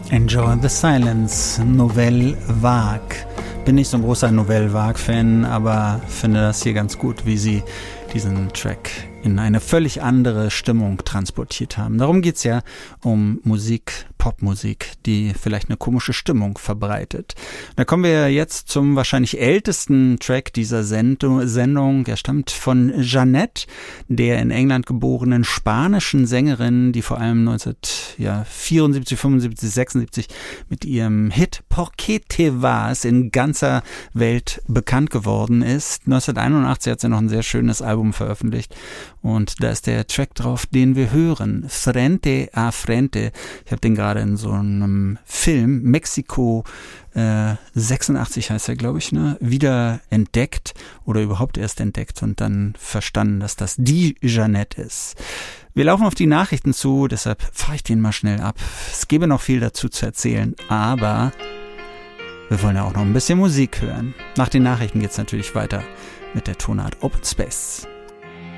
Enjoy the Silence, Nouvelle Vague. Bin nicht so ein großer Nouvelle Vague-Fan, aber finde das hier ganz gut, wie sie diesen Track in eine völlig andere Stimmung transportiert haben. Darum geht's ja, um Musik, Popmusik, die vielleicht eine komische Stimmung verbreitet. Da kommen wir jetzt zum wahrscheinlich ältesten Track dieser Sendung. Er stammt von Jeanette, der in England geborenen spanischen Sängerin, die vor allem 1974, 75, 76 mit ihrem Hit Por qué te vas in ganzer Welt bekannt geworden ist. 1981 hat sie noch ein sehr schönes Album veröffentlicht. Und da ist der Track drauf, den wir hören, Frente a Frente. Ich habe den gerade in so einem Film, Mexiko 86 heißt er, glaube ich, wieder entdeckt oder überhaupt erst entdeckt und dann verstanden, dass das die Jeanette ist. Wir laufen auf die Nachrichten zu, deshalb fahre ich den mal schnell ab. Es gäbe noch viel dazu zu erzählen, aber wir wollen ja auch noch ein bisschen Musik hören. Nach den Nachrichten geht es natürlich weiter mit der Tonart Open Space.